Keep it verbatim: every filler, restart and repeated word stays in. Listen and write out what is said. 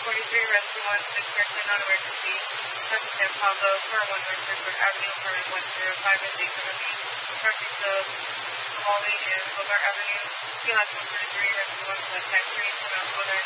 forty-three, Rescue one, six person, non-emergency. Traffic San Pablo, car one North Redwood Avenue, permit one zero five is eight seventy. Traffic to Somali and Bogart Avenue. Kiosk one thirty-three, Rescue one, left side three, turn out one nine